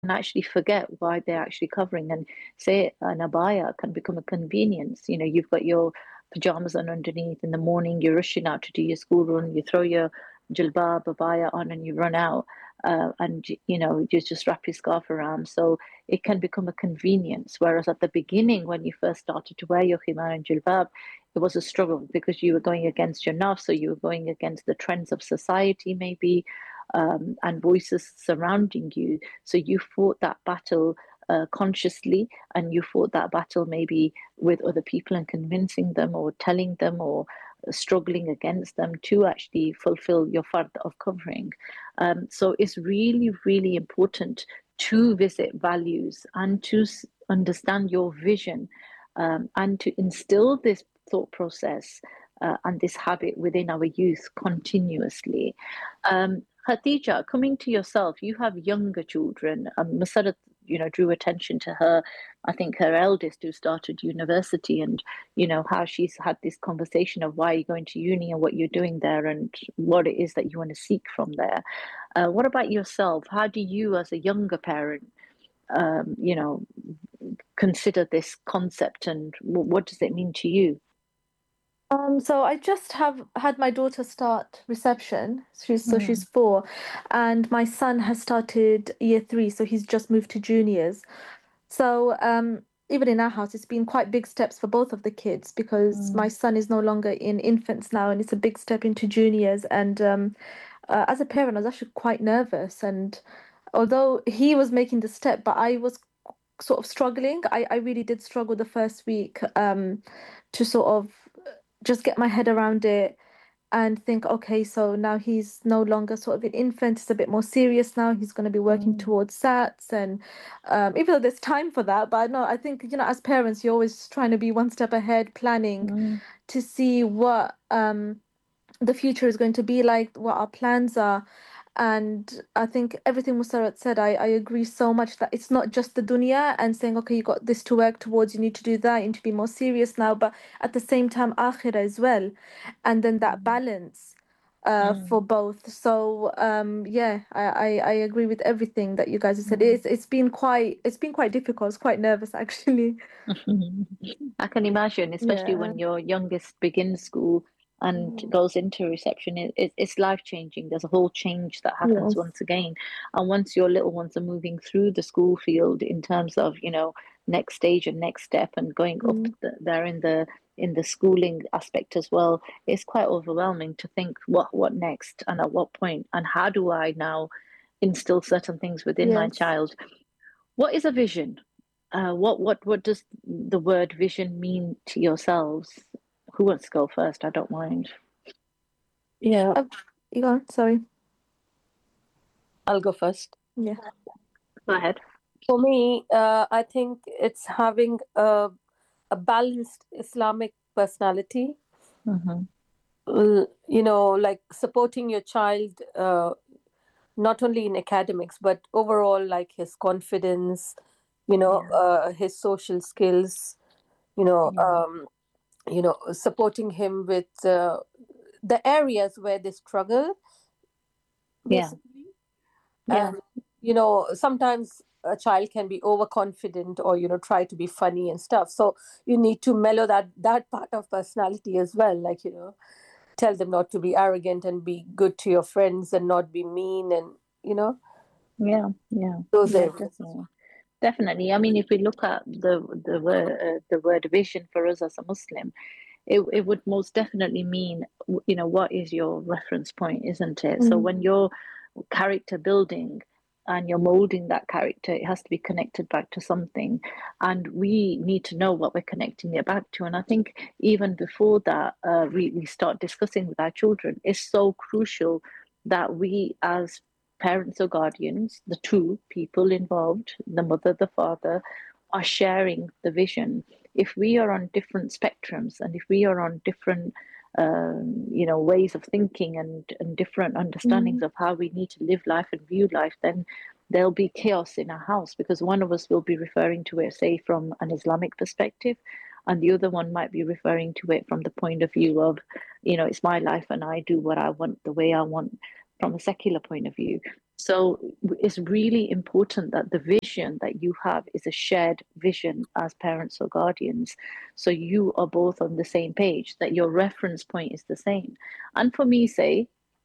actually forget why they're actually covering. And say an abaya can become a convenience. You know, you've got your pajamas on underneath in the morning, you're rushing out to do your school run, you throw your jilbab, abaya on, and you run out. And you know, you just wrap your scarf around. So it can become a convenience. Whereas at the beginning, when you first started to wear your khimar and jilbab, it was a struggle because you were going against your nafs, so you were going against the trends of society, maybe, and voices surrounding you. So you fought that battle consciously, and you fought that battle maybe with other people and convincing them or telling them or struggling against them to actually fulfill your fard of covering. So it's really, really important to visit values and to understand your vision, and to instill this thought process and this habit within our youth continuously. Khadija, coming to yourself, you have younger children. Masarrat, you know, drew attention to her. I think her eldest who started university, and you know how she's had this conversation of why you're going to uni and what you're doing there and what it is that you want to seek from there. What about yourself? How do you, as a younger parent, you know, consider this concept, and what does it mean to you? So I just have had my daughter start reception. She's Mm, 4, and my son has started year 3, so he's just moved to juniors. So even in our house, it's been quite big steps for both of the kids because my mm, son is no longer in infants now, and it's a big step into juniors. And as a parent, I was actually quite nervous. And although he was making the step, but I was sort of struggling. I really did struggle the first week to sort of just get my head around it and think, okay, so now he's no longer sort of an infant, he's a bit more serious now. He's going to be working mm, towards SATs, and even though there's time for that, but no, I think, as parents, you're always trying to be one step ahead, planning mm, to see what the future is going to be like, what our plans are. And I think everything Musarat said, I agree so much that it's not just the dunya and saying, okay, you got this to work towards, you need to do that, you need to be more serious now, but at the same time, akhirah as well. And then that mm, balance for mm, both. So yeah, I agree with everything that you guys have said. mm. It's been quite difficult, it's quite nervous actually. I can imagine, especially Yeah. when your youngest begins school and Mhm. goes into reception, it's life changing. There's a whole change that happens Yes. once again. And once your little ones are moving through the school field in terms of, you know, next stage and next step and going up Mm. there in the schooling aspect as well, it's quite overwhelming to think what next and at what point and how do I now instill certain things within my Yes. child. What is a vision? What does the word vision mean to yourselves? Who wants to go first? I don't mind. Yeah, Uh, you go on, sorry. I'll go first. Yeah. Go ahead. For me, I think it's having a balanced Islamic personality. Mm-hmm. Like supporting your child, not only in academics, but overall, like his confidence, Yeah, his social skills, you know, yeah, um, supporting him with the areas where they struggle, yeah, basically. yeah, And sometimes a child can be overconfident or try to be funny and stuff, so you need to mellow that part of personality as well, like tell them not to be arrogant and be good to your friends and not be mean, and you know yeah, yeah, those yeah, areas. definitely. Definitely. I mean, if we look at the word vision for us as a Muslim, it would most definitely mean, you know, what is your reference point, isn't it? So Mm. when you're character building and you're molding that character, it has to be connected back to something. And we need to know what we're connecting it back to. And I think even before that, we start discussing with our children. It's so crucial that we, as parents or guardians, the two people involved, the mother, the father, are sharing the vision. If we are on different spectrums and if we are on different you know, ways of thinking and different understandings Mm. of how we need to live life and view life, then there'll be chaos in our house because one of us will be referring to it, say, from an Islamic perspective, and the other one might be referring to it from the point of view of, you know, it's my life and I do what I want the way I want from a secular point of view. So it's really important that the vision that you have is a shared vision as parents or guardians. So you are both on the same page, that your reference point is the same. And for me, say,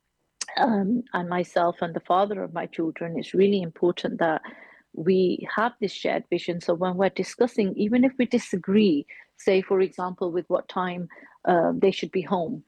and myself and the father of my children, it's really important that we have this shared vision. So when we're discussing, even if we disagree, say, for example, with what time they should be home,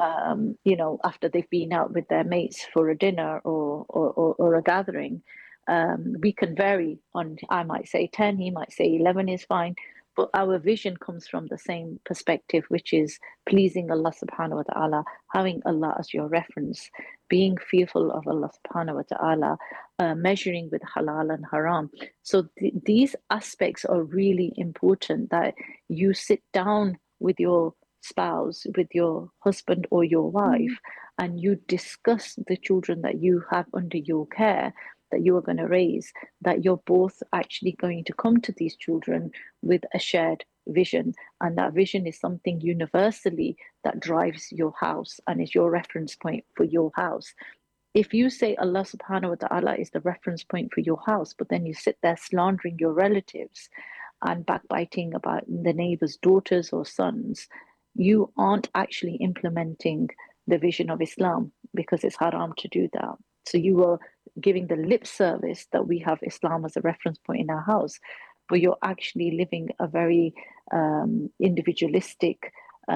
after they've been out with their mates for a dinner or a gathering, we can vary on, I might say 10, he might say 11 is fine. But our vision comes from the same perspective, which is pleasing Allah subhanahu wa ta'ala, having Allah as your reference, being fearful of Allah subhanahu wa ta'ala, measuring with halal and haram. So these aspects are really important, that you sit down with your spouse, with your husband or your wife, and you discuss the children that you have under your care, that you are going to raise, that you're both actually going to come to these children with a shared vision. And that vision is something universally that drives your house and is your reference point for your house. If you say Allah subhanahu wa ta'ala is the reference point for your house, but then you sit there slandering your relatives and backbiting about the neighbor's daughters or sons, you aren't actually implementing the vision of Islam, because it's haram to do that. So you are giving the lip service that we have Islam as a reference point in our house, but you're actually living a very individualistic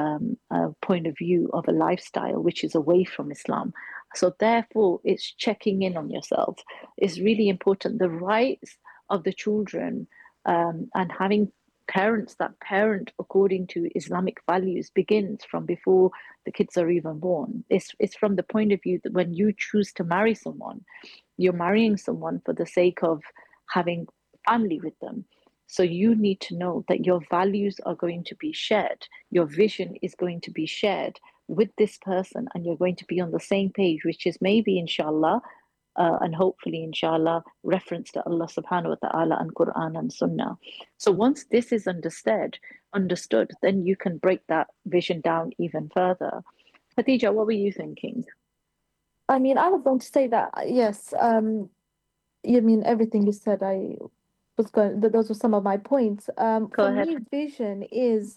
point of view of a lifestyle which is away from Islam. So therefore, it's checking in on yourself. It's really important. The rights of the children, and having parents that parent according to Islamic values begins from before the kids are even born. It's from the point of view that when you choose to marry someone, you're marrying someone for the sake of having family with them. So you need to know that your values are going to be shared, your vision is going to be shared with this person, and you're going to be on the same page, which is maybe inshallah, and hopefully inshallah, reference to Allah subhanahu wa ta'ala and Quran and Sunnah. So once this is understood, then you can break that vision down even further. Khadija, what were you thinking? I mean, I was going to say that, yes, you mean everything you said, I was going, those were some of my points. Go For ahead. me, vision is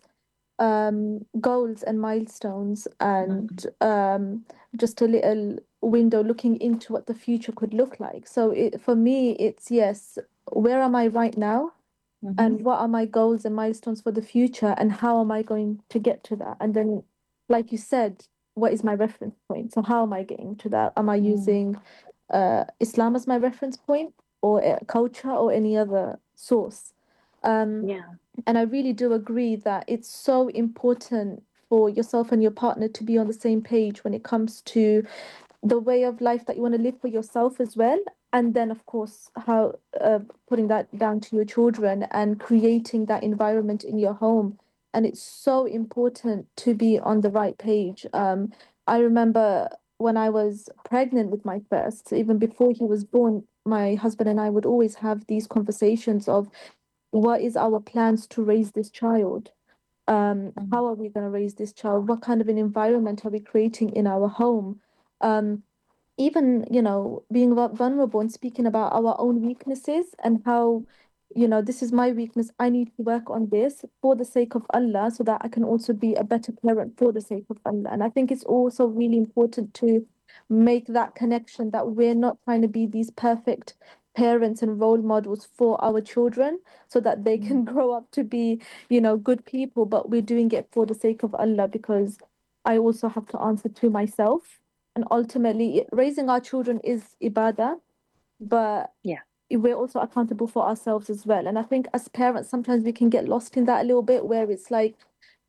goals and milestones, and just a little window looking into what the future could look like. So for me, it's yes, where am I right now? And what are my goals and milestones for the future, and how am I going to get to that? And then, like you said, what is my reference point? So how am I getting to that? Am I using Islam as my reference point, or culture, or any other source? Yeah. And I really do agree that it's so important for yourself and your partner to be on the same page when it comes to the way of life that you want to live for yourself as well. And then, of course, how putting that down to your children and creating that environment in your home. And it's so important to be on the right page. I remember when I was pregnant with my first, even before he was born, my husband and I would always have these conversations of what is our plans to raise this child? How are we going to raise this child? What kind of an environment are we creating in our home? Um, Even, being vulnerable and speaking about our own weaknesses, and how, this is my weakness. I need to work on this for the sake of Allah, so that I can also be a better parent for the sake of Allah. And I think it's also really important to make that connection, that we're not trying to be these perfect parents and role models for our children so that they can grow up to be, good people, but we're doing it for the sake of Allah, because I also have to answer to myself. And ultimately, raising our children is ibadah, but Yeah. we're also accountable for ourselves as well. And I think as parents, sometimes we can get lost in that a little bit, where it's like,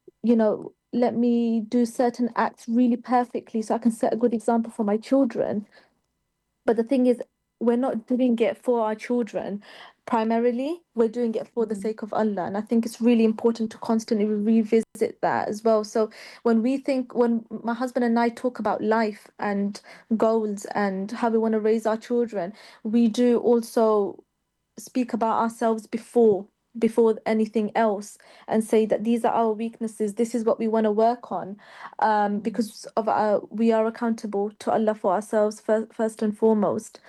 let me do certain acts really perfectly so I can set a good example for my children. But the thing is, we're not doing it for our children primarily, we're doing it for the sake of Allah. And I think it's really important to constantly revisit that as well. So when my husband and I talk about life and goals and how we want to raise our children, we do also speak about ourselves before before anything else, and say that these are our weaknesses, this is what we want to work on, because of we are accountable to Allah for ourselves first and foremost.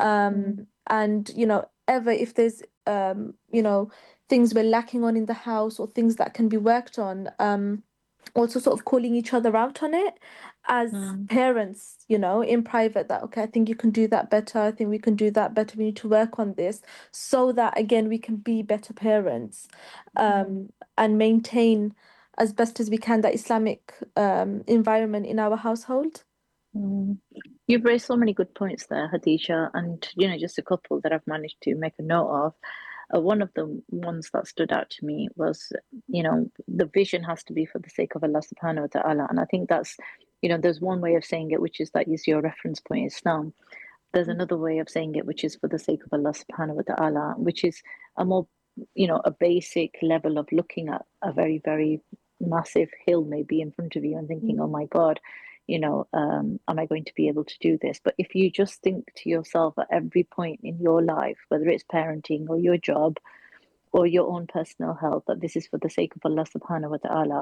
And ever if there's things we're lacking on in the house, or things that can be worked on, also sort of calling each other out on it as parents, in private, that, okay, I think you can do that better. I think we can do that better. We need to work on this, so that, again, we can be better parents, and maintain as best as we can that Islamic environment in our household. You've raised so many good points there, Hadija, and just a couple that I've managed to make a note of. One of the ones that stood out to me was, the vision has to be for the sake of Allah subhanahu wa ta'ala. And I think that's, there's one way of saying it, which is that is your reference point, Islam. There's another way of saying it, which is for the sake of Allah subhanahu wa ta'ala, which is a more, a basic level of looking at a very, very massive hill maybe in front of you and thinking, oh my God, am I going to be able to do this? But if you just think to yourself at every point in your life, whether it's parenting or your job or your own personal health, that this is for the sake of Allah subhanahu wa ta'ala,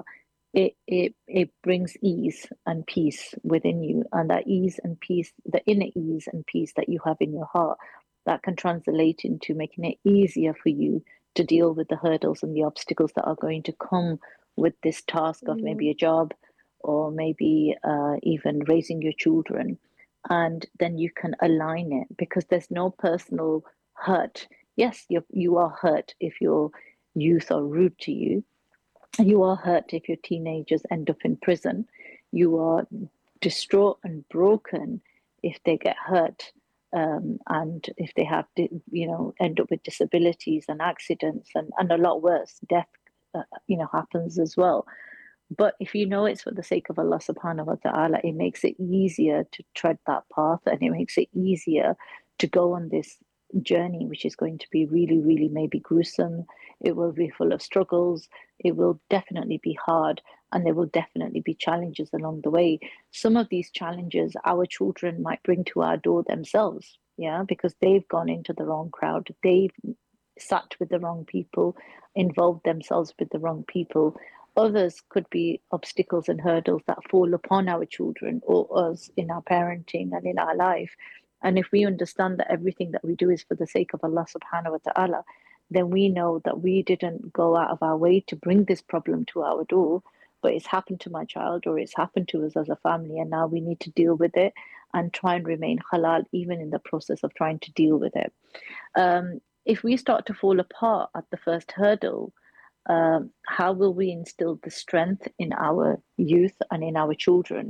it brings ease and peace within you. And that ease and peace, the inner ease and peace that you have in your heart, that can translate into making it easier for you to deal with the hurdles and the obstacles that are going to come with this task of maybe a job, or maybe even raising your children. And then you can align it, because there's no personal hurt. Yes, you are hurt if your youth are rude to you. You are hurt if your teenagers end up in prison. You are distraught and broken if they get hurt, and if they have to, end up with disabilities and accidents, and a lot worse, death, happens as well. But if you know it's for the sake of Allah subhanahu wa ta'ala, it makes it easier to tread that path, and it makes it easier to go on this journey, which is going to be really, really maybe gruesome. It will be full of struggles. It will definitely be hard, and there will definitely be challenges along the way. Some of these challenges our children might bring to our door themselves, because they've gone into the wrong crowd. They've sat with the wrong people, involved themselves with the wrong people. Others could be obstacles and hurdles that fall upon our children or us in our parenting and in our life. And if we understand that everything that we do is for the sake of Allah subhanahu wa ta'ala, then we know that we didn't go out of our way to bring this problem to our door, but it's happened to my child, or it's happened to us as a family, and now we need to deal with it and try and remain halal even in the process of trying to deal with it. If we start to fall apart at the first hurdle, how will we instill the strength in our youth and in our children?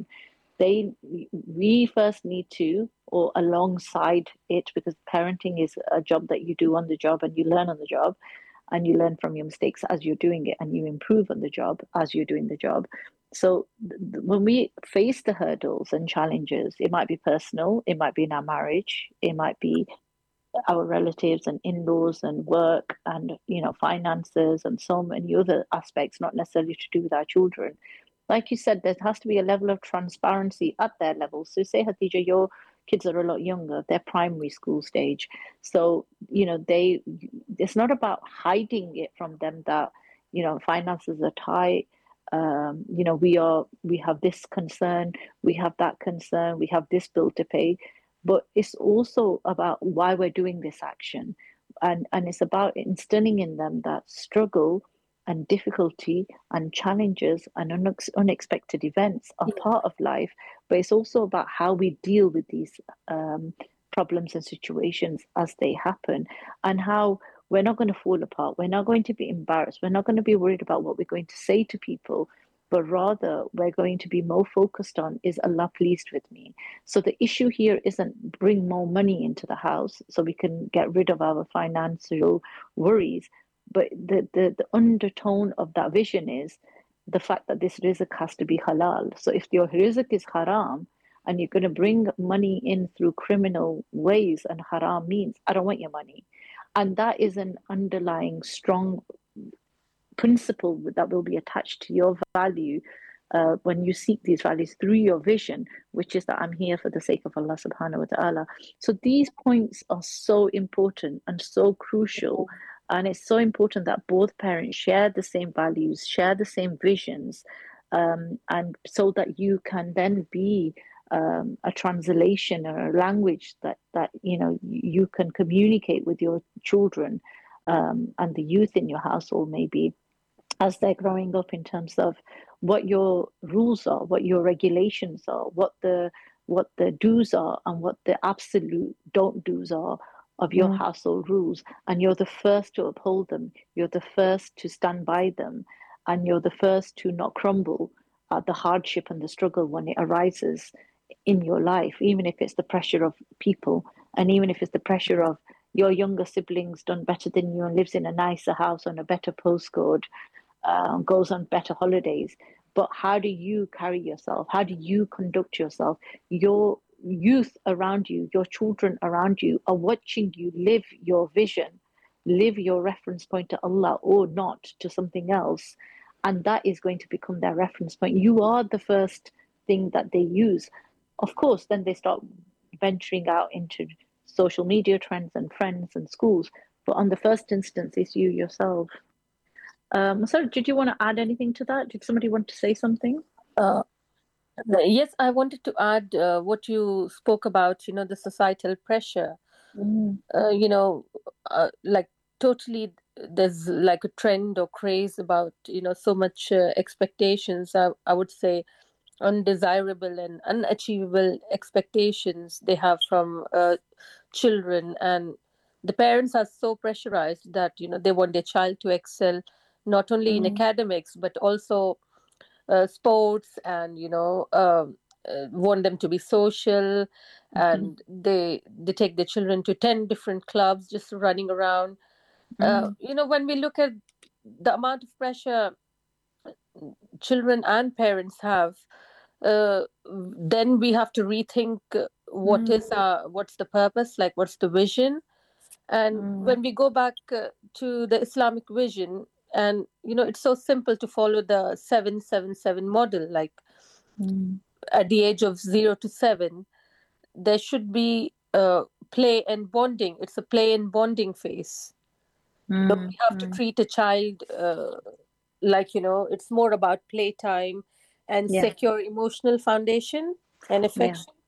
We first need to, or alongside it, because parenting is a job that you do on the job, and you learn on the job, and you learn from your mistakes as you're doing it, and you improve on the job as you're doing the job. So when we face the hurdles and challenges, it might be personal, it might be in our marriage, it might be our relatives and in-laws and work and finances and so many other aspects, not necessarily to do with our children. Like you said, there has to be a level of transparency at their level. So say, Hadija, your kids are a lot younger, they're primary school stage. So, it's not about hiding it from them that, finances are tight. We have this concern, we have that concern, we have this bill to pay. But it's also about why we're doing this action. And it's about instilling in them that struggle and difficulty and challenges and unexpected events are part of life. But it's also about how we deal with these problems and situations as they happen, and how we're not going to fall apart. We're not going to be embarrassed. We're not going to be worried about what we're going to say to people, but rather we're going to be more focused on, is Allah pleased with me? So the issue here isn't bring more money into the house so we can get rid of our financial worries, but the undertone of that vision is the fact that this rizq has to be halal. So if your rizq is haram and you're going to bring money in through criminal ways and haram means, I don't want your money. And that is an underlying strong principle that will be attached to your value when you seek these values through your vision, which is that I'm here for the sake of Allah subhanahu wa ta'ala. So these points are so important and so crucial And it's so important that both parents share the same values, share the same visions, and so that you can then be a translation or a language that you can communicate with your children, and the youth in your household, maybe as they're growing up, in terms of what your rules are, what your regulations are, what the do's are, and what the absolute don't do's are of your Mm. household rules. And you're the first to uphold them. You're the first to stand by them, and you're the first to not crumble at the hardship and the struggle when it arises in your life, even if it's the pressure of people, and even if it's the pressure of your younger siblings done better than you and lives in a nicer house on a better postcode, goes on better holidays. But how do you carry yourself? How do you conduct yourself? Your youth around you, your children around you are watching you live your vision, live your reference point to Allah or not to something else. And that is going to become their reference point. You are the first thing that they use. Of course, then they start venturing out into social media trends and friends and schools. But on the first instance, it's you yourself. Sorry, did you want to add anything to that? Did somebody want to say something? Uh, yes, I wanted to add what you spoke about, the societal pressure. Mm, Like totally, there's like a trend or craze about, so much expectations. I would say undesirable and unachievable expectations they have from children, and the parents are so pressurized that they want their child to excel not only in mm, academics but also sports, and want them to be social, mhm, and they take their children to 10 different clubs just running around. mm, When we look at the amount of pressure children and parents have, then we have to rethink mm, what's the purpose, like what's the vision. And mm, when we go back to the Islamic vision, and it's so simple to follow the 777 model, like mm, at the age of 0 to 7 there should be play and bonding. It's a play and bonding phase. mm, We have to mm. treat a child like it's more about playtime and Yeah, secure emotional foundation and yeah, affection.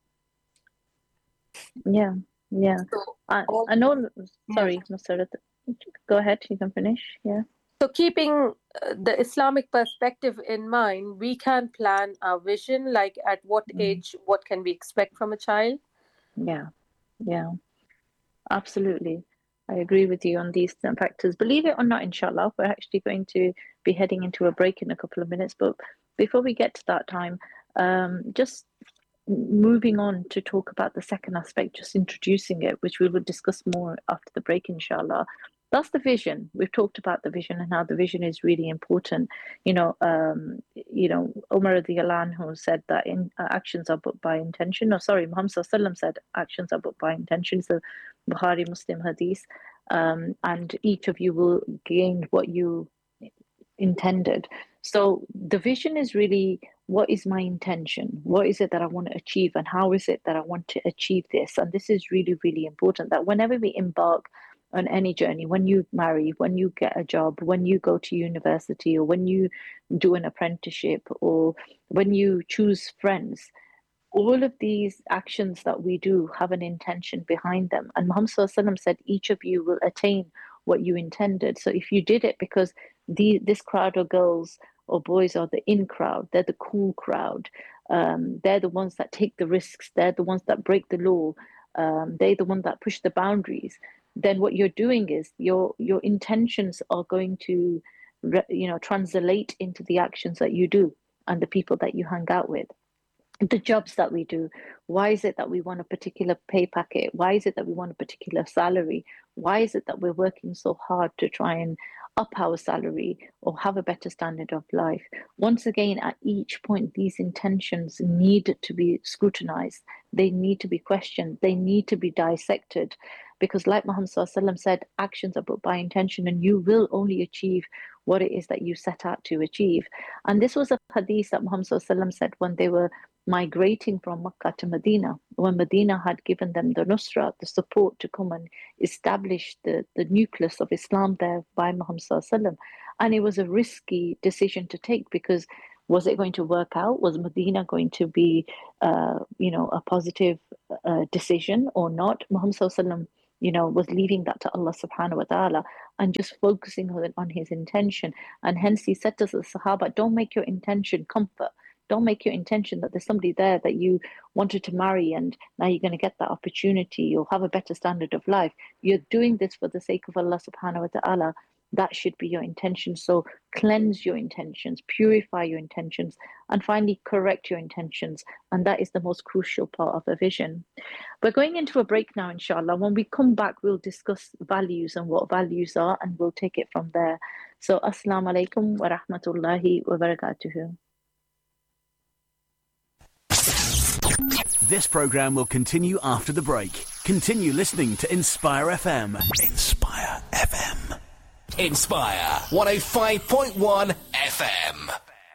yeah, yeah. So I all know. yeah. Sorry, Masarhat. Go ahead. You can finish. Yeah. So keeping the Islamic perspective in mind, we can plan our vision, like at what Mm, age, what can we expect from a child. yeah, yeah. Absolutely. I agree with you on these factors. Believe it or not, inshallah, we're actually going to be heading into a break in a couple of minutes. But before we get to that time, just moving on to talk about the second aspect, just introducing it, which we will discuss more after the break, inshallah. That's the vision. We've talked about the vision and how the vision is really important. Umar radiallahu anhu said that actions are booked by intention. Or sorry, Muhammad sallallahu alaihi wasallam said actions are booked by intention. So Bukhari Muslim hadith, and each of you will gain what you intended. So the vision is really, what is my intention? What is it that I want to achieve? And how is it that I want to achieve this? And this is really, really important, that whenever we embark on any journey, when you marry, when you get a job, when you go to university, or when you do an apprenticeship, or when you choose friends, all of these actions that we do have an intention behind them. And Muhammad SAW said, each of you will attain what you intended. So if you did it because this crowd of girls or boys are the in crowd, they're the cool crowd, they're the ones that take the risks, they're the ones that break the law, they're the ones that push the boundaries, then what you're doing is your intentions are going to translate into the actions that you do and the people that you hang out with, the jobs that we do. Why is it that we want a particular pay packet? Why is it that we want a particular salary? Why is it that we're working so hard to try and up our salary or have a better standard of life? Once again, at each point, these intentions need to be scrutinized. They need to be questioned. They need to be dissected. Because, like Muhammad SAW said, actions are but by intention, and you will only achieve what it is that you set out to achieve. And this was a hadith that Muhammad SAW said when they were migrating from Makkah to Medina, when Medina had given them the nusra, the support to come and establish the nucleus of Islam there by Muhammad Sallallahu Alaihi Wasallam. And it was a risky decision to take, because was it going to work out? Was Medina going to be, a positive decision or not? Muhammad Sallallahu Alaihi Wasallam, was leaving that to Allah subhanahu wa ta'ala and just focusing on his intention. And hence he said to the Sahaba, don't make your intention comfort. Don't make your intention that there's somebody there that you wanted to marry and now you're going to get that opportunity. You'll have a better standard of life. You're doing this for the sake of Allah subhanahu wa ta'ala. That should be your intention. So cleanse your intentions, purify your intentions, and finally correct your intentions. And that is the most crucial part of a vision. We're going into a break now, inshallah. When we come back, we'll discuss values and what values are, and we'll take it from there. So assalamu alaikum wa rahmatullahi wa barakatuhu. This program will continue after the break. Continue listening to Inspire FM. Inspire FM. Inspire 105.1 FM.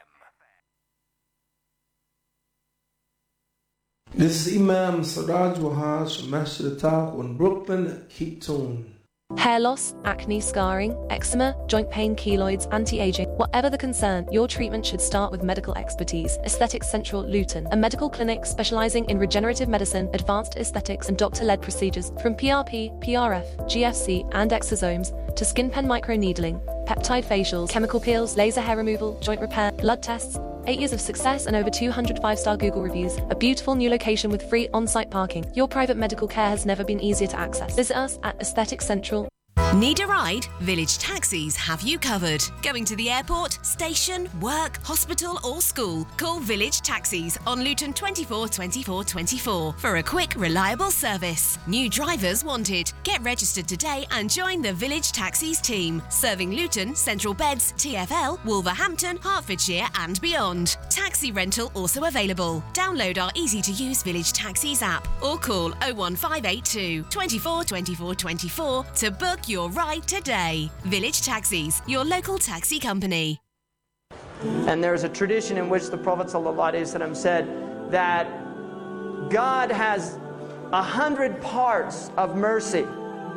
This is Imam Siraj Wahaj from Masjid Al-Taq in Brooklyn. Keep tuned. Hair loss, acne, scarring, eczema, joint pain, keloids, anti-aging. Whatever the concern, your treatment should start with medical expertise. Aesthetics Central Luton, a medical clinic specializing in regenerative medicine, advanced aesthetics and doctor-led procedures from PRP, PRF, GFC and exosomes to skin pen microneedling, peptide facials, chemical peels, laser hair removal, joint repair, blood tests. 8 years of success and over 200 5-star Google reviews. A beautiful new location with free on-site parking. Your private medical care has never been easier to access. Visit us at Aesthetics Central. Need a ride? Village Taxis have you covered. Going to the airport, station, work, hospital or school? Call Village Taxis on Luton 24 24 24 for a quick, reliable service. New drivers wanted. Get registered today and join the Village Taxis team. Serving Luton, Central Beds, TfL, Wolverhampton, Hertfordshire and beyond. Taxi rental also available. Download our easy-to-use Village Taxis app or call 01582 24 24 24 to book your ride today. Village Taxis, your local taxi company. And there's a tradition in which the Prophet ﷺ said that God has 100 parts of mercy.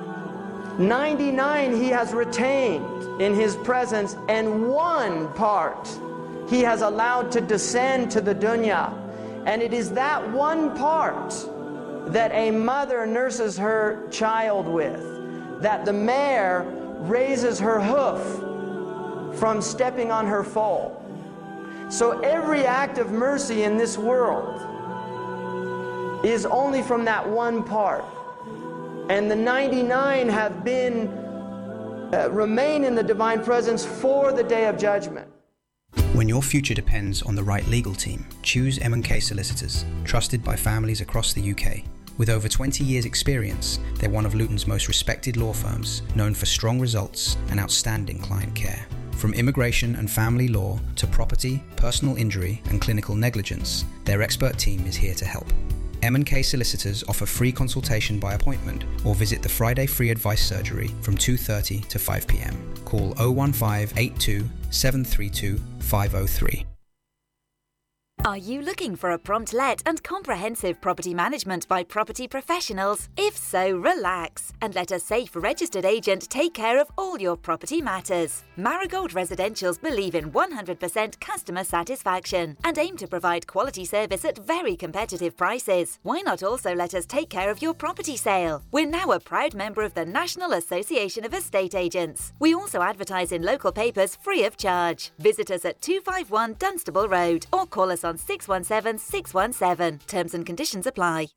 99 he has retained in his presence, and 1 part he has allowed to descend to the dunya. And it is that 1 part that a mother nurses her child with, that the mare raises her hoof from stepping on her foal. So every act of mercy in this world is only from that 1 part. And the 99 have been, remain in the divine presence for the day of judgment. When your future depends on the right legal team, choose M&K Solicitors, trusted by families across the UK. With over 20 years' experience, they're one of Luton's most respected law firms, known for strong results and outstanding client care. From immigration and family law to property, personal injury and clinical negligence, their expert team is here to help. M&K Solicitors offer free consultation by appointment or visit the Friday Free Advice Surgery from 2:30 to 5 p.m. Call 01582 732 503. Are you looking for a prompt let and comprehensive property management by property professionals? If so, relax and let a safe registered agent take care of all your property matters. Marigold Residentials believe in 100% customer satisfaction and aim to provide quality service at very competitive prices. Why not also let us take care of your property sale? We're now a proud member of the National Association of Estate Agents. We also advertise in local papers free of charge. Visit us at 251 Dunstable Road or call us on 617 617. Terms and conditions apply.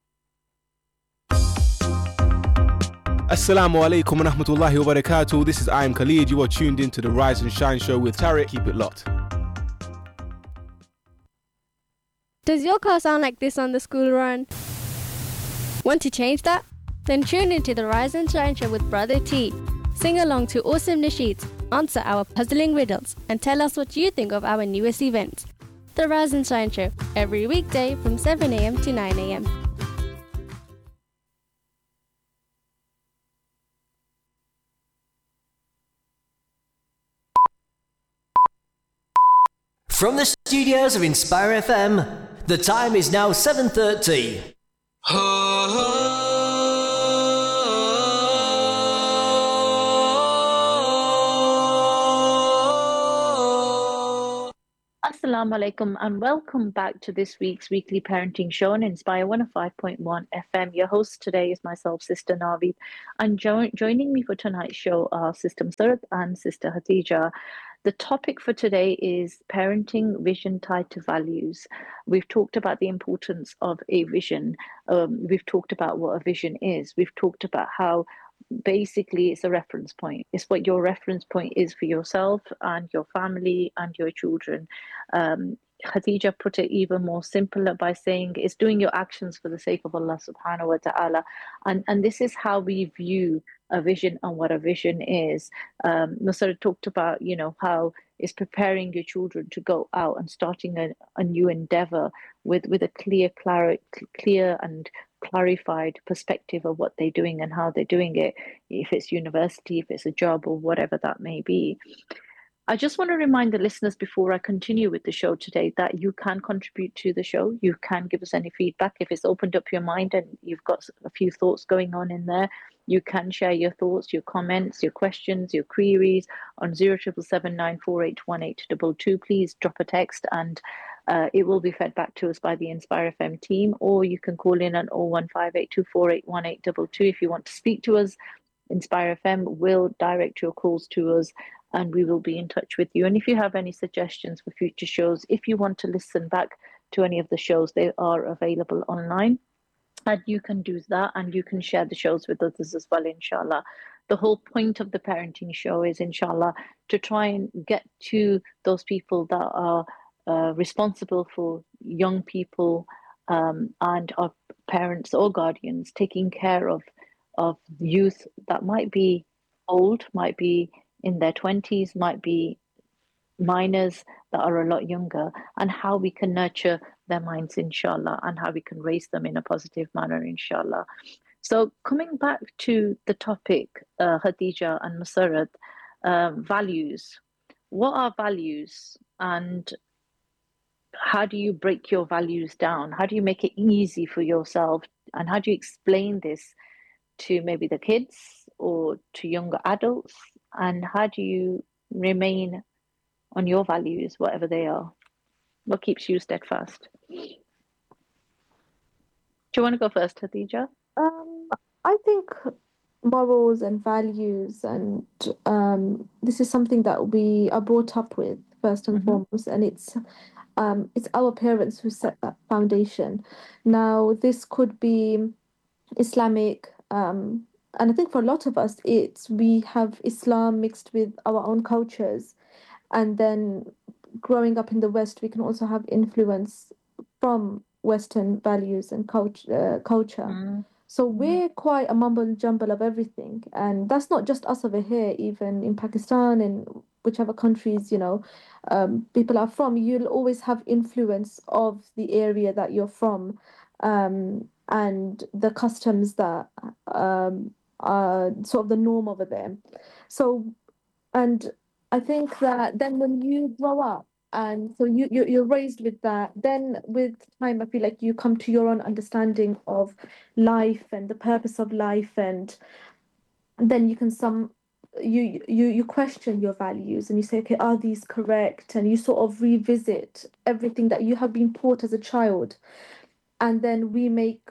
Assalamu alaikum wa rahmatullahi wa barakatuh. This is I Am Khalid. You are tuned into the Rise and Shine show with Tariq. Keep it locked. Does your car sound like this on the school run? Want to change that? Then tune into the Rise and Shine show with Brother T. Sing along to awesome nasheeds, answer our puzzling riddles, and tell us what you think of our newest events. The Rise and Shine show, every weekday from 7 a.m. to 9 a.m. From the studios of Inspire FM, The time is now 7:30. Assalamu alaikum and welcome back to this week's weekly parenting show on Inspire 105.1 FM. Your host today is myself, Sister Naveed, and joining me for tonight's show are Sister Musarat and Sister Hatija. The topic for today is parenting vision tied to values. We've talked about the importance of a vision. We've talked about what a vision is. We've talked about how basically it's a reference point. It's what your reference point is for yourself and your family and your children. Khadija put it even more simpler by saying it's doing your actions for the sake of Allah subhanahu wa ta'ala. And this is how we view a vision and what a vision is. Nusra talked about, how it's preparing your children to go out and starting a new endeavor with a clear and clarified perspective of what they're doing and how they're doing it, if it's university, if it's a job, or whatever that may be. I just want to remind the listeners before I continue with the show today that you can contribute to the show. You can give us any feedback. If it's opened up your mind and you've got a few thoughts going on in there, you can share your thoughts, your comments, your questions, your queries on 077794818222. Please drop a text and it will be fed back to us by the Inspire FM team, or you can call in on 01582481822 if you want to speak to us. Inspire FM will direct your calls to us and we will be in touch with you. And if you have any suggestions for future shows, if you want to listen back to any of the shows, they are available online. And you can do that and you can share the shows with others as well, inshallah. The whole point of the parenting show is, inshallah, to try and get to those people that are responsible for young people and are parents or guardians, taking care of youth that might be old, might be in their 20s, might be minors that are a lot younger, and how we can nurture their minds, inshallah, and how we can raise them in a positive manner, inshallah. So coming back to the topic, Khadija and Musarat, values. What are values and how do you break your values down? How do you make it easy for yourself? And how do you explain this to maybe the kids or to younger adults? And how do you remain on your values, whatever they are? What keeps you steadfast? Do you want to go first, Khadija? I think morals and values, and this is something that we are brought up with first and foremost, and it's our parents who set that foundation. Now, this could be Islamic, and I think for a lot of us, we have Islam mixed with our own cultures, and then growing up in the West, we can also have influence from Western values and culture. So we're quite a mumble jumble of everything, and that's not just us over here. Even in Pakistan and whichever countries people are from, you'll always have influence of the area that you're from, and the customs that are sort of the norm over there. So, and I think that then when you grow up, and so you're raised with that, then with time I feel like you come to your own understanding of life and the purpose of life, and then you can you question your values and you say, okay, are these correct? And you sort of revisit everything that you have been taught as a child, and then we make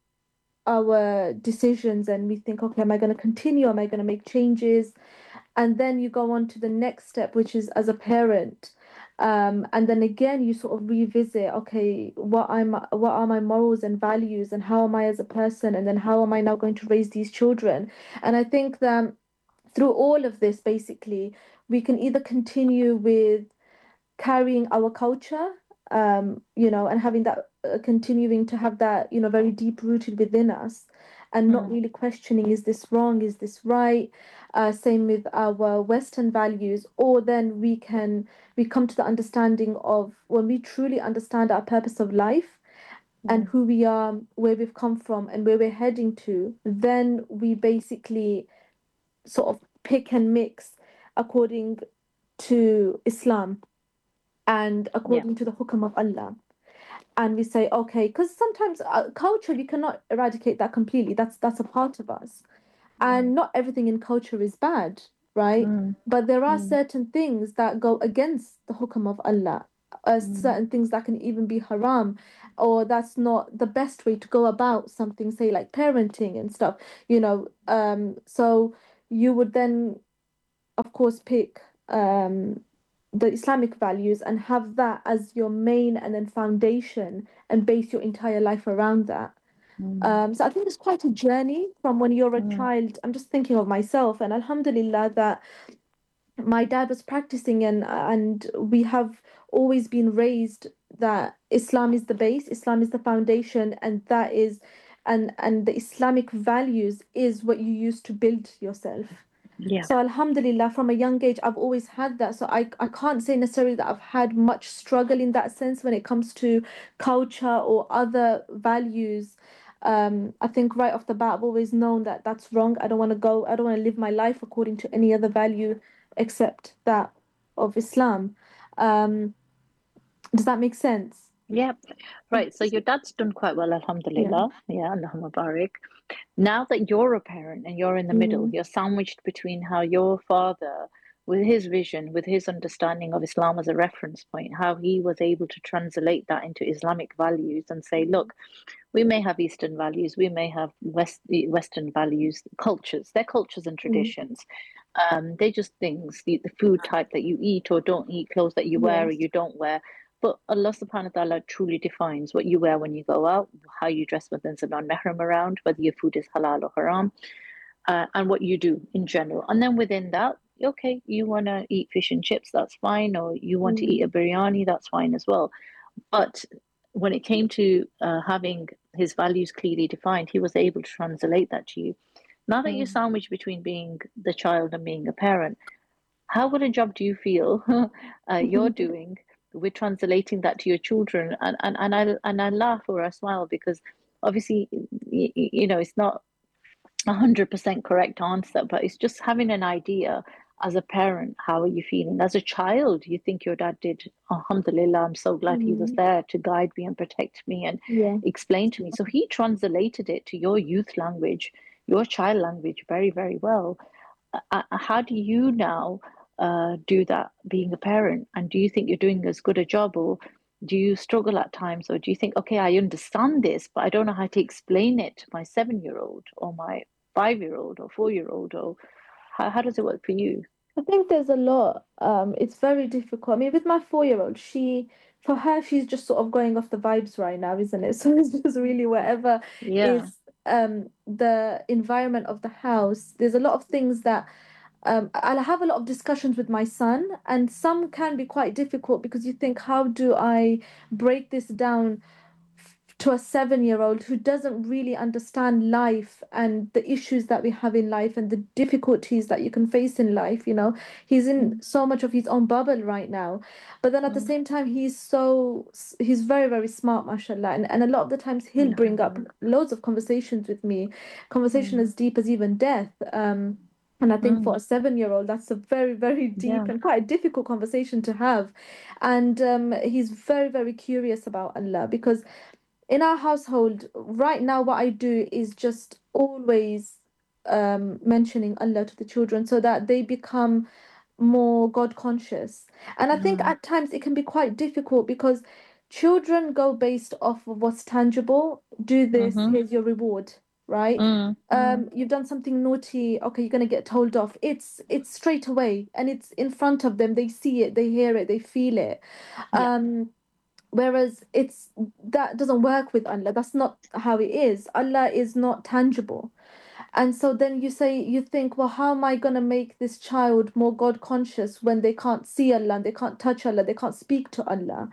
our decisions and we think, okay, am I going to continue? Am I going to make changes? And then you go on to the next step, which is as a parent. And then again, you sort of revisit, okay, what are my morals and values, and how am I as a person? And then how am I now going to raise these children? And I think that through all of this, basically, we can either continue with carrying our culture, and having that, continuing to have that, very deep rooted within us, and not really questioning, is this wrong? Is this right? Same with our Western values. Or then we come to the understanding of, when we truly understand our purpose of life and who we are, where we've come from and where we're heading to, then we basically sort of pick and mix according to Islam and according to the hukam of Allah. and we say, okay, because sometimes culture, you cannot eradicate that completely. That's a part of us. And not everything in culture is bad, right? But there are certain things that go against the hukam of Allah, certain things that can even be haram, or that's not the best way to go about something, say like parenting and stuff, so you would then, of course, pick the Islamic values and have that as your main and then foundation and base your entire life around that. So I think it's quite a journey from when you're a child. I'm just thinking of myself, and Alhamdulillah that my dad was practicing, and we have always been raised that Islam is the base, Islam is the foundation, and that is, and the Islamic values is what you use to build yourself. Yeah. So Alhamdulillah, from a young age, I've always had that. So I can't say necessarily that I've had much struggle in that sense when it comes to culture or other values. I think right off the bat, I've always known that that's wrong. I don't want to live my life according to any other value except that of Islam. Does that make sense? Yeah. Right. So your dad's done quite well, alhamdulillah. Yeah, Allahumma barik. Now that you're a parent and you're in the middle, you're sandwiched between how your father, with his vision, with his understanding of Islam as a reference point, how he was able to translate that into Islamic values and say, look, we may have Eastern values, we may have Western values, cultures, they're cultures and traditions. They're just things, the food type that you eat or don't eat, clothes that you wear or you don't wear. But Allah subhanahu wa ta'ala truly defines what you wear when you go out, how you dress when there's a non-mahram around, whether your food is halal or haram, and what you do in general. And then within that, okay, you want to eat fish and chips, that's fine, or you want to eat a biryani, that's fine as well. But when it came to having his values clearly defined, he was able to translate that to you. Now that you're sandwiched between being the child and being a parent, how good a job do you feel you're doing with translating that to your children? And I laugh or I smile because obviously, it's not 100% correct answer, but it's just having an idea as a parent. How are you feeling? As a child, you think your dad did, alhamdulillah, I'm so glad he was there to guide me and protect me and explain to me. So he translated it to your youth language, your child language very, very well. How do you now do that being a parent? And do you think you're doing as good a job, or do you struggle at times, or do you think, okay, I understand this, but I don't know how to explain it to my 7-year-old or my 5-year-old or 4-year-old, or how does it work for you? I think there's a lot. It's very difficult. I mean, with my 4-year-old, for her, she's just sort of going off the vibes right now, isn't it? So it's just really wherever is the environment of the house. There's a lot of things that I'll have a lot of discussions with my son, and some can be quite difficult because you think, how do I break this down to a 7-year-old who doesn't really understand life and the issues that we have in life and the difficulties that you can face in life? He's in so much of his own bubble right now, but then at the same time he's very, very smart, mashallah, and a lot of the times he'll bring up loads of conversations with me, conversation as deep as even death. And I think for a 7-year-old, that's a very, very deep and quite a difficult conversation to have. And he's very, very curious about Allah, because in our household right now, what I do is just always mentioning Allah to the children so that they become more God conscious. And I think at times it can be quite difficult because children go based off of what's tangible. Do this, here's your reward, right? You've done something naughty, okay, you're going to get told off. It's straight away, and it's in front of them. They see it, they hear it, they feel it. Whereas that doesn't work with Allah. That's not how it is. Allah is not tangible. And so then you think, well, how am I going to make this child more God conscious when they can't see Allah, they can't touch Allah, they can't speak to Allah?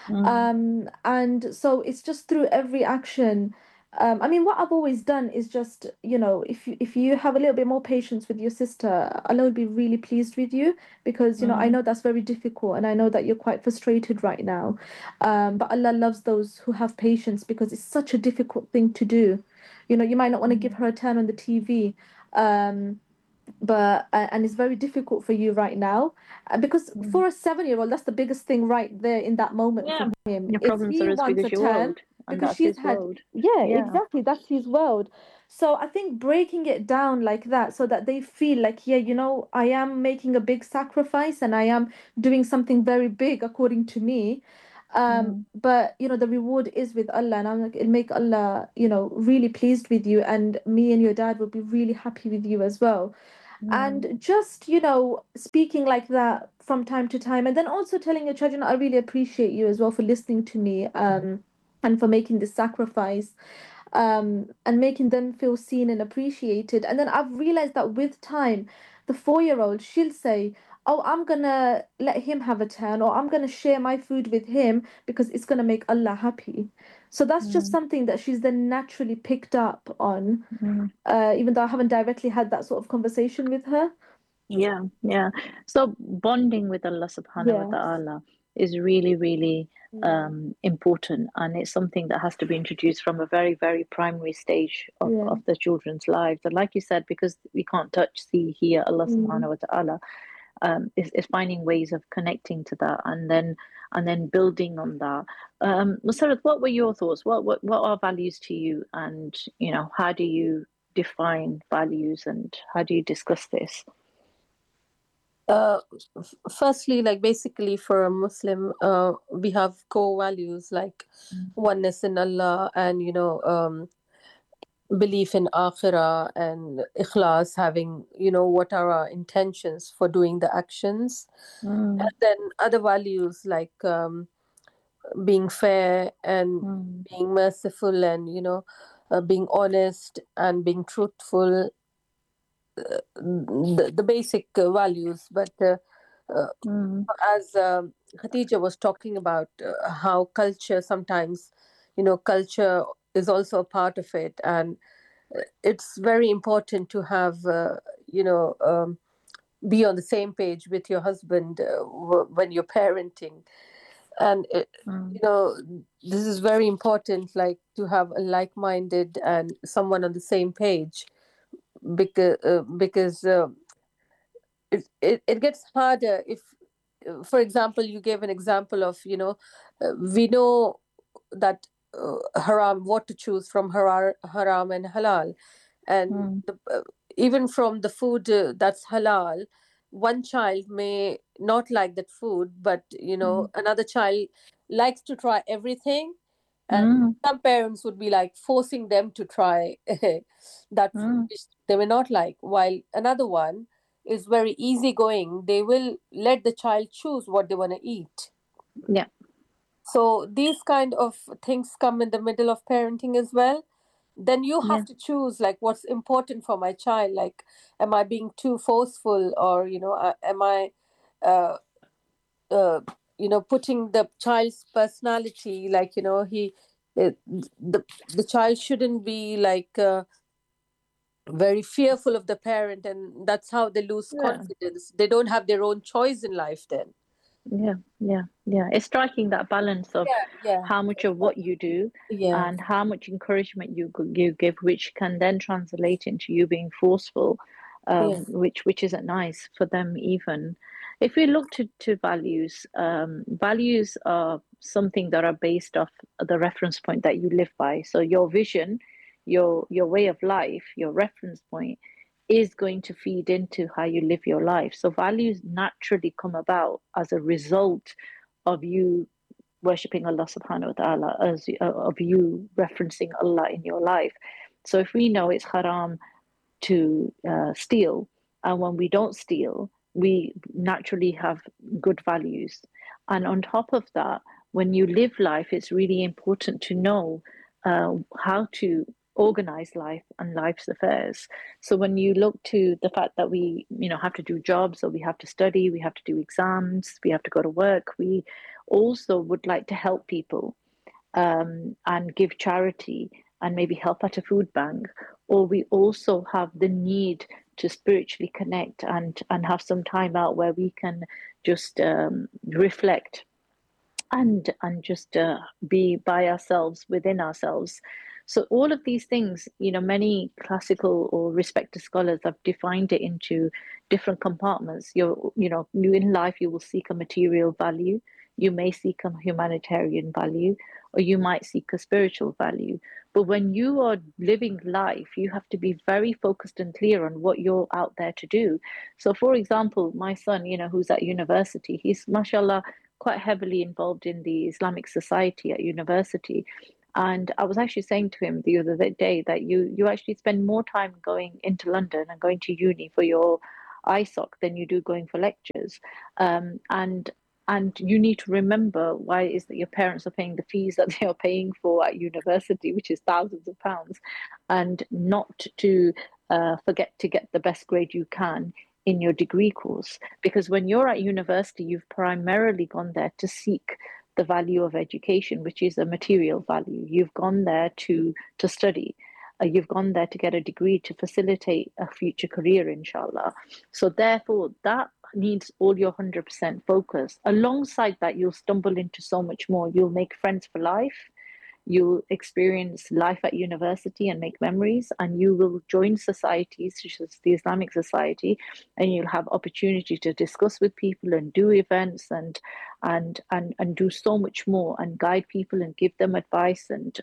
And so it's just through every action. I mean, what I've always done is just, if you have a little bit more patience with your sister, Allah will be really pleased with you, because, I know that's very difficult, and I know that you're quite frustrated right now. But Allah loves those who have patience, because it's such a difficult thing to do. You might not want to give her a turn on the TV. but and it's very difficult for you right now, because for a 7-year-old, that's the biggest thing right there in that moment Yeah, for him. your If problems he are as big wants a as your turn, world, and because that's she's his had, world. yeah, Yeah. exactly, that's his world. So I think breaking it down like that, so that they feel like, yeah, you know, I am making a big sacrifice and I am doing something very big according to me. But you know, the reward is with Allah, and I'm like, it'll make Allah, you know, really pleased with you, and me and your dad will be really happy with you as well. And just, you know, speaking like that from time to time, and then also telling your children, I really appreciate you as well for listening to me, and for making this sacrifice, and making them feel seen and appreciated. And then I've realized that with time, the 4-year-old, she'll say, oh, I'm gonna let him have a turn, or I'm gonna share my food with him because it's gonna make Allah happy. So that's just something that she's then naturally picked up on, even though I haven't directly had that sort of conversation with her. Yeah, yeah. So bonding with Allah subhanahu wa Yeah. ta'ala is really, really important, and it's something that has to be introduced from a very, very primary stage Yeah. of the children's lives. And like you said, because we can't touch, see, hear Allah subhanahu wa ta'ala, is finding ways of connecting to that, and then building on that. Musarat, what were your thoughts? What are values to you, and you know, how do you define values, and how do you discuss this? Firstly, like basically for a Muslim, we have core values like oneness in Allah, and you know, belief in akhirah, and ikhlas, having, you know, what are our intentions for doing the actions. And then other values like being fair and being merciful, and you know, being honest and being truthful, the basic values. But as Khatija was talking about, how culture sometimes, you know, culture is also a part of it, and it's very important to have, you know, be on the same page with your husband when you're parenting. And you know, this is very important, like to have a like-minded and someone on the same page, because it gets harder if, for example, you gave an example of, you know, we know that haram, what to choose from haram and halal, and even from the food that's halal, one child may not like that food, but you know, another child likes to try everything, and some parents would be like forcing them to try that food which they may not like, while another one is very easygoing. They will let the child choose what they want to eat. Yeah. So these kind of things come in the middle of parenting as well. Then you have to choose like what's important for my child. Like, am I being too forceful, or you know, am I, you know, putting the child's personality, like, you know, the child shouldn't be like very fearful of the parent, and that's how they lose confidence. They don't have their own choice in life then. Yeah. It's striking that balance of how much of what you do Yeah. and how much encouragement you give, which can then translate into you being forceful, which isn't nice for them even. If we look to values, values are something that are based off the reference point that you live by. So your vision, your way of life, your reference point is going to feed into how you live your life. So values naturally come about as a result of you worshipping Allah subhanahu wa ta'ala, as of you referencing Allah in your life. So if we know it's haram to steal, and when we don't steal, we naturally have good values. And on top of that, when you live life, it's really important to know how to organize life and life's affairs. So when you look to the fact that we, you know, have to do jobs, or we have to study, we have to do exams, we have to go to work, we also would like to help people, and give charity, and maybe help at a food bank, or we also have the need to spiritually connect and have some time out where we can just reflect and just be by ourselves, within ourselves. So all of these things, many classical or respected scholars have defined it into different compartments. You in life, you will seek a material value, you may seek a humanitarian value, or you might seek a spiritual value. But when you are living life, you have to be very focused and clear on what you're out there to do. So, for example, my son, who's at university, he's, mashallah, quite heavily involved in the Islamic Society at university. And I was actually saying to him the other day that you actually spend more time going into London and going to uni for your ISOC than you do going for lectures. And you need to remember why it is that your parents are paying the fees that they are paying for at university, which is thousands of pounds, and not to forget to get the best grade you can in your degree course. Because when you're at university, you've primarily gone there to seek the value of education, which is a material value. You've gone there to study. You've gone there to get a degree to facilitate a future career, inshallah. So therefore, that needs all your 100% focus. Alongside that, you'll stumble into so much more. You'll make friends for life. You'll experience life at university and make memories, and you will join societies such as the Islamic Society, and you'll have opportunity to discuss with people and do events and do so much more, and guide people and give them advice and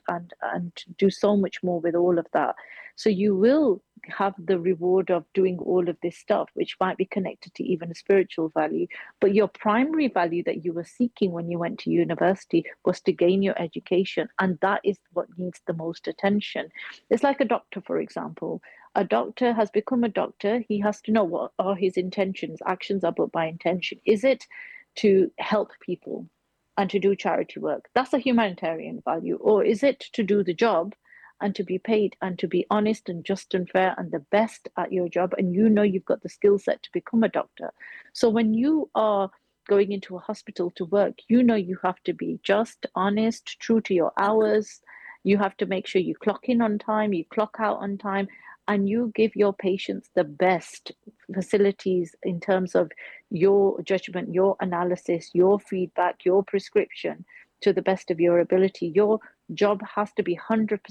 do so much more with all of that. So you will have the reward of doing all of this stuff, which might be connected to even a spiritual value. But your primary value that you were seeking when you went to university was to gain your education. And that is what needs the most attention. It's like a doctor, for example. A doctor has become a doctor. He has to know what are his intentions. Actions are but by intention. Is it to help people and to do charity work? That's a humanitarian value. Or is it to do the job and to be paid and to be honest and just and fair and the best at your job, and you've got the skill set to become a doctor? So when you are going into a hospital to work, you have to be just, honest, true to your hours. You have to make sure you clock in on time, you clock out on time, and you give your patients the best facilities in terms of your judgment, your analysis, your feedback, your prescription to the best of your ability. Your job has to be 100%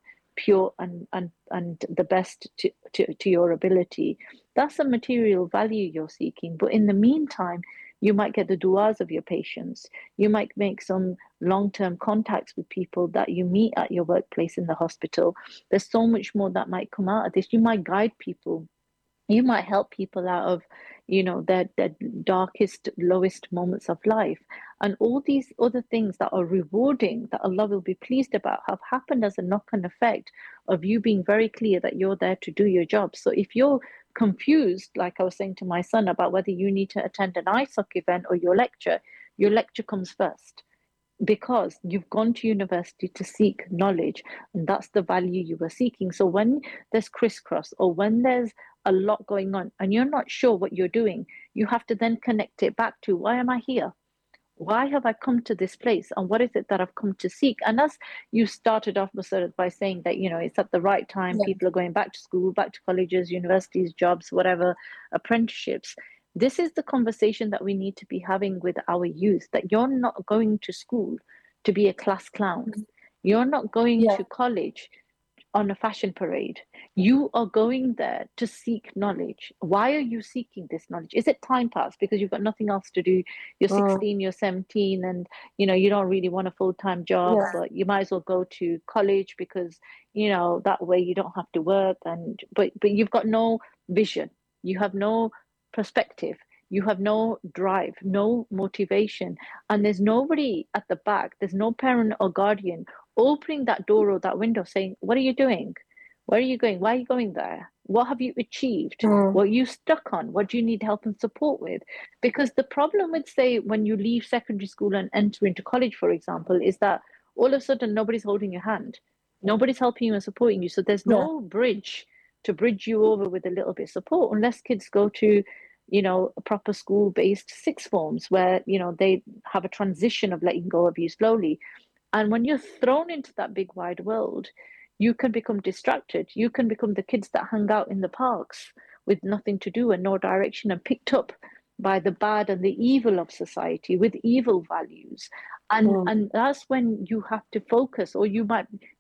pure and the best to your ability. That's a material value you're seeking. But in the meantime, you might get the du'as of your patients. You might make some long-term contacts with people that you meet at your workplace in the hospital. There's so much more that might come out of this. You might guide people. You might help people out of, their darkest, lowest moments of life. And all these other things that are rewarding, that Allah will be pleased about, have happened as a knock-on effect of you being very clear that you're there to do your job. So if you're confused, like I was saying to my son, about whether you need to attend an ISOC event or your lecture comes first, because you've gone to university to seek knowledge, and that's the value you were seeking. So when there's crisscross, or when there's a lot going on and you're not sure what you're doing, you have to then connect it back to, why am I here? Why have I come to this place? And what is it that I've come to seek? And as you started off, Musarrat, by saying that, it's at the right time, people are going back to school, back to colleges, universities, jobs, whatever, apprenticeships. This is the conversation that we need to be having with our youth, that you're not going to school to be a class clown. You're not going to college on a fashion parade. You are going there to seek knowledge. Why are you seeking this knowledge? Is it time pass because you've got nothing else to do? You're 16, you're 17, and you don't really want a full-time job, but you might as well go to college because that way you don't have to work. And but you've got no vision. You have no perspective. You have no drive, no motivation, and there's nobody at the back. There's no parent or guardian opening that door or that window saying, what are you doing? Where are you going? Why are you going there? What have you achieved? What are you stuck on? What do you need help and support with? Because the problem with, say, when you leave secondary school and enter into college, for example, is that all of a sudden nobody's holding your hand. Nobody's helping you and supporting you. So there's no bridge to bridge you over with a little bit of support, unless kids go to a proper school-based sixth forms where, they have a transition of letting go of you slowly. And when you're thrown into that big wide world, you can become distracted. You can become the kids that hang out in the parks with nothing to do and no direction, and picked up by the bad and the evil of society with evil values. And that's when you have to focus, or you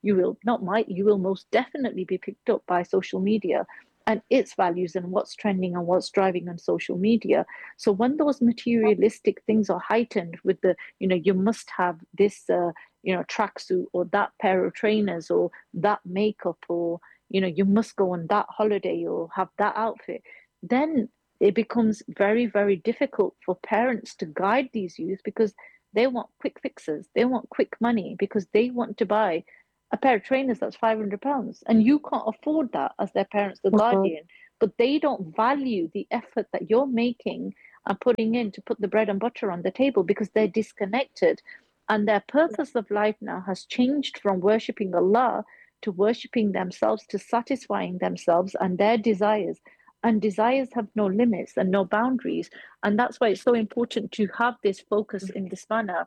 will most definitely be picked up by social media and its values and what's trending and what's driving on social media. So when those materialistic things are heightened with the, you must have this, tracksuit or that pair of trainers or that makeup, or, you must go on that holiday or have that outfit, then it becomes very, very difficult for parents to guide these youth, because they want quick fixes. They want quick money because they want to buy a pair of trainers that's £500, and you can't afford that as their parents, the guardian. But they don't value the effort that you're making and putting in to put the bread and butter on the table, because they're disconnected. And their purpose of life now has changed from worshipping Allah to worshipping themselves, to satisfying themselves and their desires. And desires have no limits and no boundaries. And that's why it's so important to have this focus in this manner.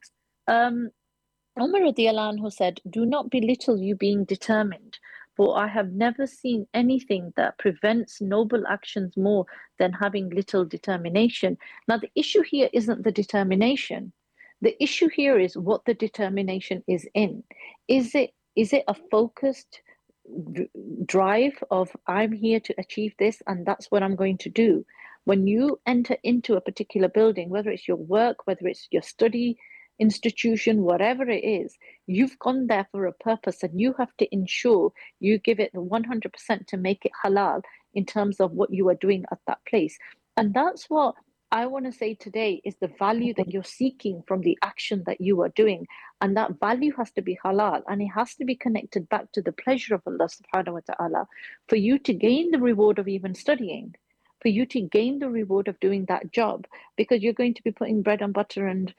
Umar radiallahu anhu said, "Do not belittle you being determined, for I have never seen anything that prevents noble actions more than having little determination." Now, the issue here isn't the determination. The issue here is what the determination is in. Is it a focused drive of, I'm here to achieve this and that's what I'm going to do? When you enter into a particular building, whether it's your work, whether it's your study institution, whatever it is, you've gone there for a purpose, and you have to ensure you give it 100% to make it halal in terms of what you are doing at that place. And that's what I want to say today, is the value that you're seeking from the action that you are doing. And that value has to be halal, and it has to be connected back to the pleasure of Allah subhanahu wa ta'ala, for you to gain the reward of even studying, for you to gain the reward of doing that job, because you're going to be putting bread and butter and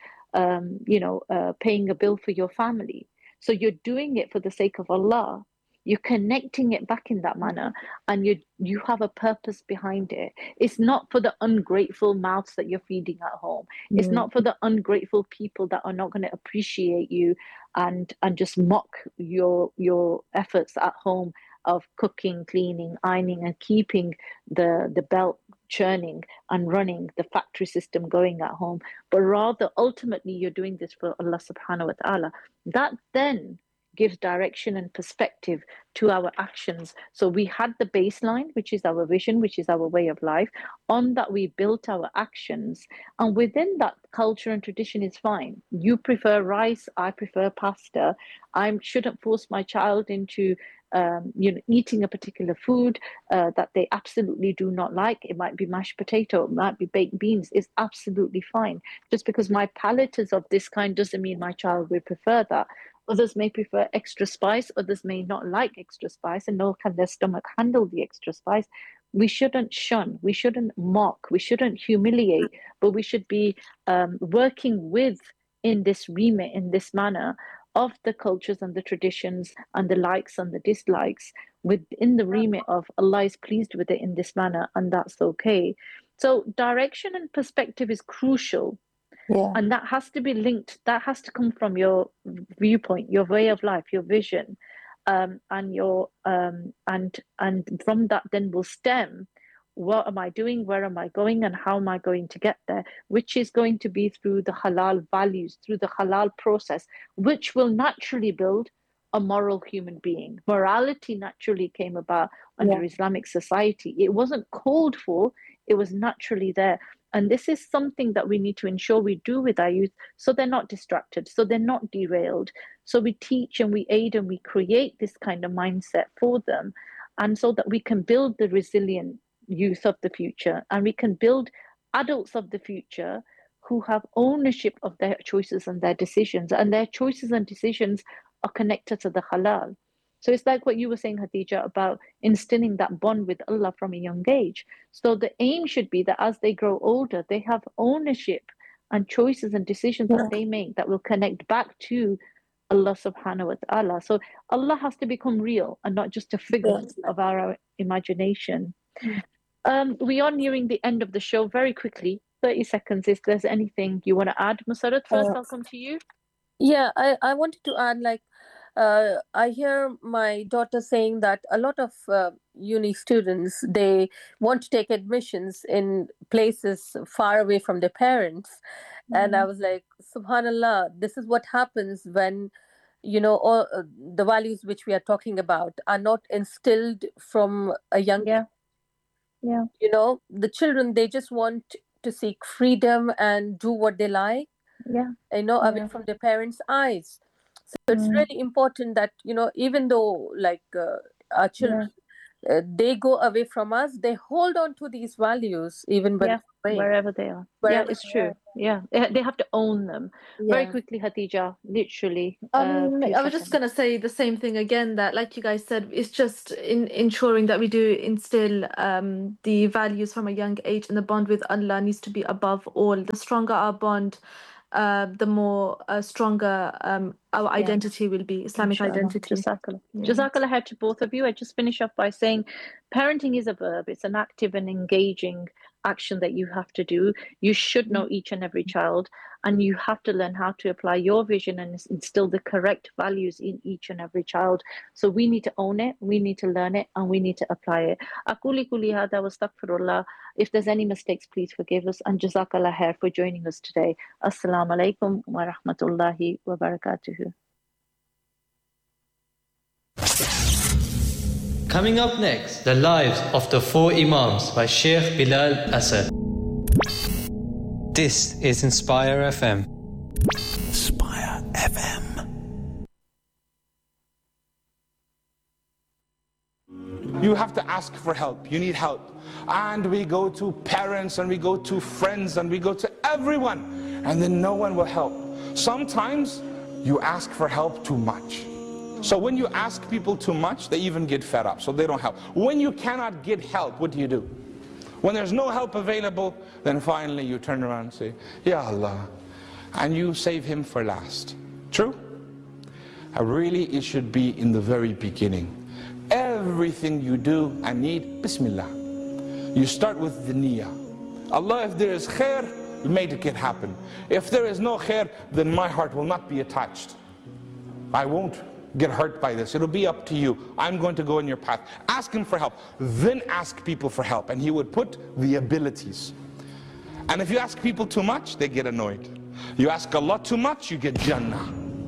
paying a bill for your family. So you're doing it for the sake of Allah. You're connecting it back in that manner, and you have a purpose behind it. It's not for the ungrateful mouths that you're feeding at home. It's not for the ungrateful people that are not going to appreciate you and just mock your efforts at home of cooking, cleaning, ironing, and keeping the belt churning and running, the factory system going at home. But rather, ultimately, you're doing this for Allah subhanahu wa ta'ala. That then gives direction and perspective to our actions. So we had the baseline, which is our vision, which is our way of life. On that, we built our actions. And within that, culture and tradition is fine. You prefer rice, I prefer pasta. I shouldn't force my child into eating a particular food that they absolutely do not like. It might be mashed potato, it might be baked beans. It's absolutely fine. Just because my palate is of this kind doesn't mean my child will prefer that. Others may prefer extra spice, others may not like extra spice, and nor can their stomach handle the extra spice. We shouldn't shun, we shouldn't mock, we shouldn't humiliate, but we should be working with, in this remit, in this manner, of the cultures and the traditions and the likes and the dislikes, within the remit of Allah is pleased with it in this manner, and that's okay. So direction and perspective is crucial. Yeah. And that has to be linked, that has to come from your viewpoint, your way of life, your vision, and from that then will stem, what am I doing, where am I going, and how am I going to get there, which is going to be through the halal values, through the halal process, which will naturally build a moral human being. Morality naturally came about under Islamic society. It wasn't called for, it was naturally there. And this is something that we need to ensure we do with our youth, so they're not distracted, so they're not derailed. So we teach and we aid and we create this kind of mindset for them, and so that we can build the resilient youth of the future, and we can build adults of the future who have ownership of their choices and their decisions, and their choices and decisions are connected to the halal. So it's like what you were saying, Khadija, about instilling that bond with Allah from a young age. So the aim should be that as they grow older, they have ownership and choices and decisions that they make that will connect back to Allah subhanahu wa ta'ala. So Allah has to become real and not just a figment of our imagination. We are nearing the end of the show. Very quickly, 30 seconds, if there's anything you want to add. Musarat, first I'll come to you. Yeah, I wanted to add, I hear my daughter saying that a lot of uni students, they want to take admissions in places far away from their parents. And I was like, subhanallah, this is what happens when, all the values which we are talking about are not instilled from a young age. Yeah. The children, they just want to seek freedom and do what they like, away from their parents' eyes. So it's really important that, even though our children, they go away from us, they hold on to these values even when wherever they are. It's true. Yeah, they have to own them. Very quickly, Hatija, literally. I was just going to say the same thing again, that like you guys said, it's just ensuring that we do instill the values from a young age, and the bond with Allah needs to be above all. The stronger our bond, the more stronger our identity will be, Islamic identity. Jazakallah khair to both of you. I just finish off by saying parenting is a verb. It's an active and engaging action that you have to do. You should know each and every child, and you have to learn how to apply your vision and instill the correct values in each and every child. So we need to own it, we need to learn it, and we need to apply it. Aquli kuli hada wastaghfirullah. If there's any mistakes, please forgive us, and jazakallah khair for joining us today. Assalamu alaikum wa rahmatullahi wa barakatuhu. Coming up next, the lives of the 4 Imams by Sheikh Bilal Asad. This is Inspire FM. Inspire FM. You have to ask for help. You need help. And we go to parents, and we go to friends, and we go to everyone, and then no one will help. Sometimes you ask for help too much. So when you ask people too much, they even get fed up, so they don't help. When you cannot get help, what do? When there's no help available, then finally you turn around and say, Ya Allah, and you save him for last. True? Really, it should be in the very beginning. Everything you do and need, Bismillah. You start with the niyyah. Allah, if there is khair, make it happen. If there is no khair, then my heart will not be attached. I won't get hurt by this. It'll be up to you. I'm going to go in your path. Ask him for help. Then ask people for help. And he would put the abilities. And if you ask people too much, they get annoyed. You ask Allah too much, you get Jannah.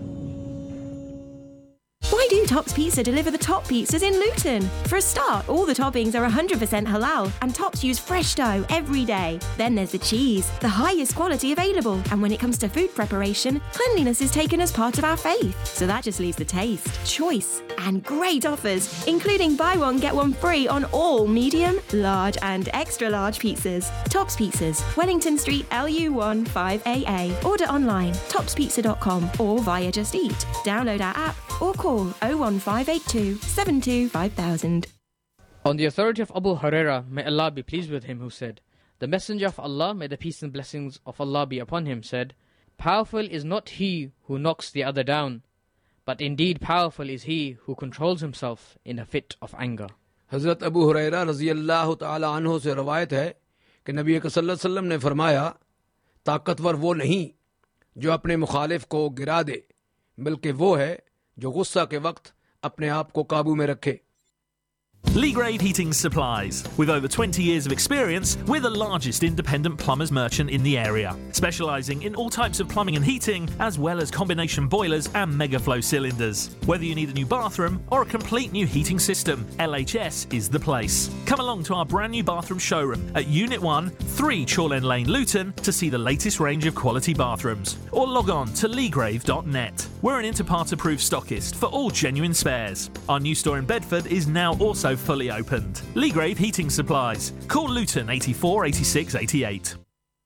Why do Tops Pizza deliver the top pizzas in Luton? For a start, all the toppings are 100% halal, and Tops use fresh dough every day. Then there's the cheese, the highest quality available. And when it comes to food preparation, cleanliness is taken as part of our faith. So that just leaves the taste, choice, and great offers, including buy one, get one free on all medium, large, and extra large pizzas. Tops Pizzas, Wellington Street, LU1 5AA. Order online, topspizza.com, or via Just Eat. Download our app or call 01582 72 5000. On the authority of Abu Hurairah, may Allah be pleased with him, who said, the Messenger of Allah, may the peace and blessings of Allah be upon him, said, powerful is not he who knocks the other down, but indeed powerful is he who controls himself in a fit of anger. Hazrat Abu Hurairah रज़ियल्लाहु ताला अन्हु से रवायत है कि नबी सल्लल्लाहु अलैहि वसल्लम ने फरमाया, ताकतवर वो नहीं जो अपने मुखालिफ को गिरा दे, बल्कि वो है जो गुस्सा के वक्त अपने आप को काबू में रखे. Legrave Heating Supplies. With over 20 years of experience, we're the largest independent plumbers merchant in the area, specialising in all types of plumbing and heating, as well as combination boilers and megaflow cylinders. Whether you need a new bathroom or a complete new heating system, LHS is the place. Come along to our brand new bathroom showroom at Unit 1, 3 Chorlend Lane, Luton, to see the latest range of quality bathrooms, or log on to legrave.net. We're an Interpart-approved stockist for all genuine spares. Our new store in Bedford is now also fully opened. Legrave Heating Supplies. Call Luton 84 86 88.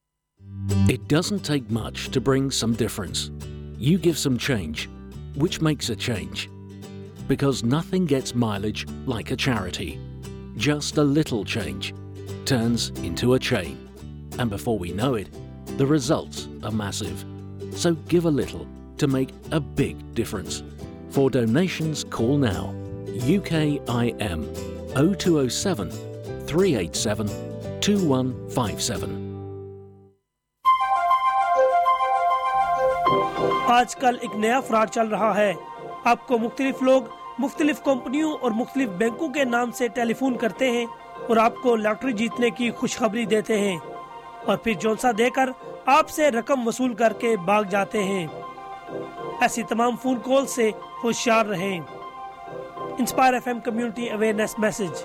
It doesn't take much to bring some difference. You give some change, which makes a change. Because nothing gets mileage like a charity. Just a little change turns into a chain. And before we know it, the results are massive. So give a little to make a big difference. For donations, call now. UKIM 0207 387 2157. आजकल एक नया fraud चल रहा है. आपको मुख्तलिफ लोग मुख्तलिफ कंपनियों और मुख्तलिफ बैंकों के नाम से टेलीफोन करते हैं और आपको लॉटरी जीतने की खुशखबरी देते हैं और फिर जौनसा देकर आपसे रकम वसूल करके भाग जाते हैं। ऐसी तमाम फोन कॉल से होशियार रहें। Inspire FM community awareness message.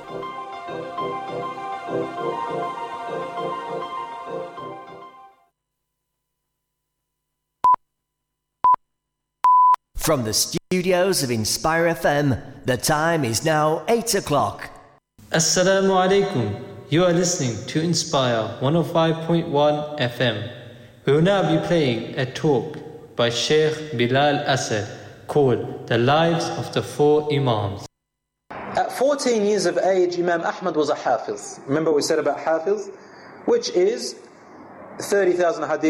From the studios of Inspire FM, the time is now 8 o'clock. Assalamu alaikum. You are listening to Inspire 105.1 FM. We will now be playing a talk by Sheikh Bilal Asad called The Lives of the Four Imams. At 14 years of age, Imam Ahmad was a hafiz. Remember we said about hafiz? Which is 30,000 hadith.